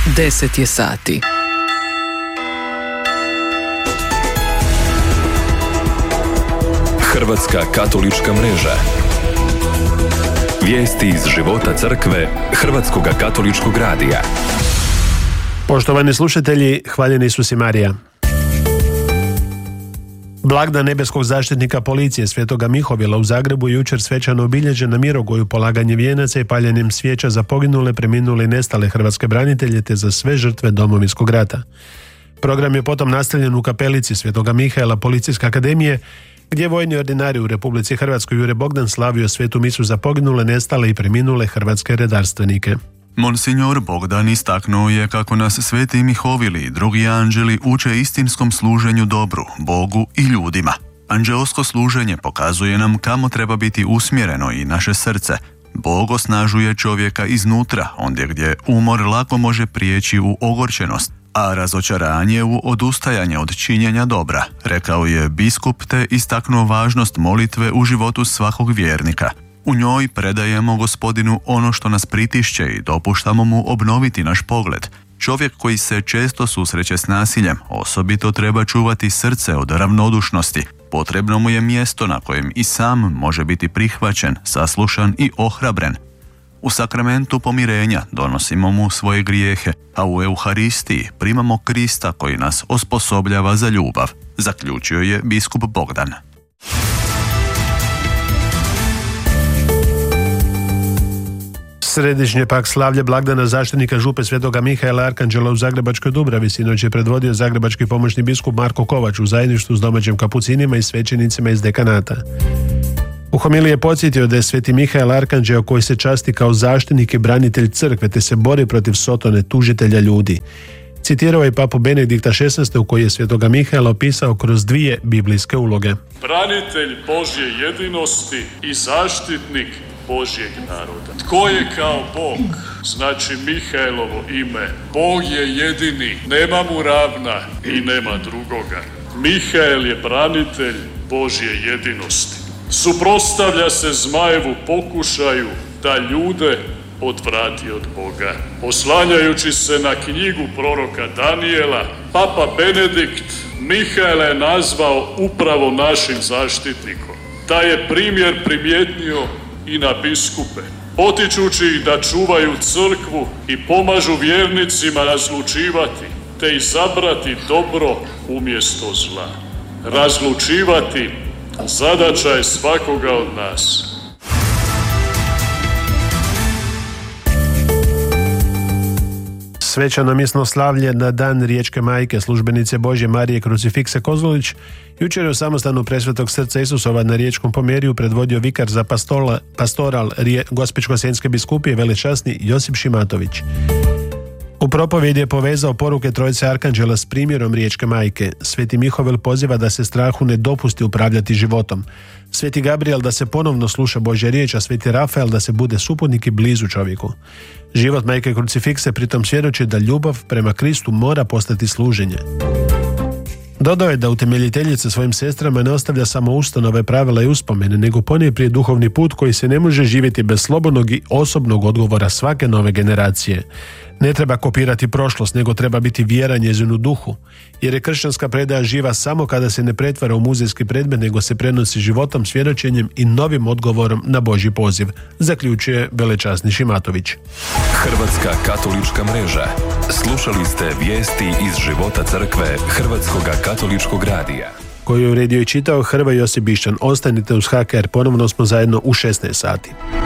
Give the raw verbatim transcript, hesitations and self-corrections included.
deset je sati. Hrvatska katolička mreža. Vijesti iz života crkve Hrvatskoga katoličkog radija. Poštovani slušatelji, hvaljeni Isus i Marija. Blagdan nebeskog zaštitnika policije Svetoga Mihovila u Zagrebu jučer svečano obilježen na Mirogoju polaganje vijenaca i paljenjem svijeća za poginule, preminule i nestale hrvatske branitelje te za sve žrtve Domovinskog rata. Program je potom nastavljen u kapelici Svetoga Mihaela Policijske akademije, gdje vojni ordinari u Republici Hrvatskoj Jure Bogdan slavio svetu misu za poginule, nestale i preminule hrvatske redarstvenike. Monsignor Bogdan istaknuo je kako nas sveti Mihovili i drugi anđeli uče istinskom služenju dobru, Bogu i ljudima. Anđeosko služenje pokazuje nam kamo treba biti usmjereno i naše srce. Bog osnažuje čovjeka iznutra, ondje gdje umor lako može prijeći u ogorčenost, a razočaranje u odustajanje od činjenja dobra, rekao je biskup te istaknuo važnost molitve u životu svakog vjernika. U njoj predajemo Gospodinu ono što nas pritišće i dopuštamo mu obnoviti naš pogled. Čovjek koji se često susreće s nasiljem osobito treba čuvati srce od ravnodušnosti. Potrebno mu je mjesto na kojem i sam može biti prihvaćen, saslušan i ohrabren. U sakramentu pomirenja donosimo mu svoje grijehe, a u Euharistiji primamo Krista koji nas osposobljava za ljubav, zaključio je biskup Bogdan. Središnje pak slavlje blagdana zaštitnika župe Svetoga Mihaela Arkanđela u Zagrebačkoj Dubravi sinoć je predvodio zagrebački pomoćni biskup Marko Kovač u zajedništvu s domaćim kapucinima i svećenicima iz dekanata. U homiliji je podsjetio da je Sveti Mihael Arkanđeo koji se časti kao zaštitnik i branitelj crkve te se bori protiv Sotone, tužitelja ljudi. Citirao je papu Benedikta šesnaestog u koji je Svetoga Mihaela opisao kroz dvije biblijske uloge. Branitelj Božje jedinosti i zaštitnik Božjeg naroda. Tko je kao Bog? Znači Mihaelovo ime. Bog je jedini, nema mu ravna i nema drugoga. Mihael je branitelj Božje jedinosti. Suprotstavlja se zmajevu pokušaju da ljude odvrati od Boga. Oslanjajući se na knjigu proroka Danijela, papa Benedikt Mihaela je nazvao upravo našim zaštitnikom. Taj je primjer primijetnio i na biskupe, potičući ih da čuvaju crkvu i pomažu vjernicima razlučivati te izabrati dobro umjesto zla. Razlučivati zadaća je svakoga od nas. Svečano misno slavlje na dan Riječke majke, službenice Božje Marije Krucifikse Kozolić, jučer je u samostanu Presvetog srca Isusova na Riječkom Pomjeriju predvodio vikar za pastola, pastoral Gospićko-senjske biskupije velečasni Josip Šimatović. U propovjedi je povezao poruke trojice Arkanđela s primjerom Riječke majke. Sveti Mihovel poziva da se strahu ne dopusti upravljati životom. Sveti Gabriel da se ponovno sluša Božja riječ, a Sveti Rafael da se bude suputnik i blizu čovjeku. Život majke Krucifikse pritom svjedoči da ljubav prema Kristu mora postati služenje. Dodao je da utemeljiteljica svojim sestrama ne ostavlja samo ustanove, pravila i uspomene, nego ponajprije duhovni put koji se ne može živjeti bez slobodnog i osobnog odgovora svake nove generacije. Ne treba kopirati prošlost, nego treba biti vjera njezinu duhu, jer je kršćanska predaja živa samo kada se ne pretvara u muzejski predmet, nego se prenosi životom, svjedočenjem i novim odgovorom na Božji poziv, zaključuje velečasni Šimatović. Hrvatska katolička mreža. Slušali ste vijesti iz života crkve Hrvatskoga katoličkog radija, koju je uredio i čitao Hrvoje Josip Bišćan. Ostanite uz H K R, ponovno smo zajedno u šesnaest sati.